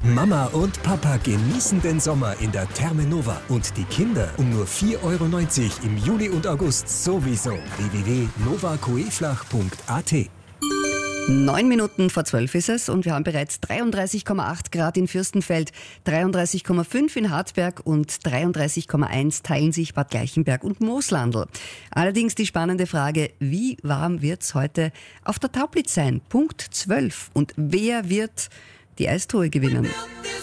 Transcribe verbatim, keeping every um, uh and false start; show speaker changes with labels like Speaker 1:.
Speaker 1: Mama und Papa genießen den Sommer in der Therme Nova und die Kinder um nur vier Euro neunzig im Juli und August sowieso. w w w punkt nova coeflach punkt a t.
Speaker 2: Neun Minuten vor zwölf ist es und wir haben bereits dreiunddreißig Komma acht Grad in Fürstenfeld, dreiunddreißig Komma fünf in Hartberg und dreiunddreißig Komma eins teilen sich Bad Gleichenberg und Mooslandl. Allerdings die spannende Frage, wie warm wird's heute auf der Taublitz sein? Punkt zwölf. Und wer wird die Eistruhe gewinnen?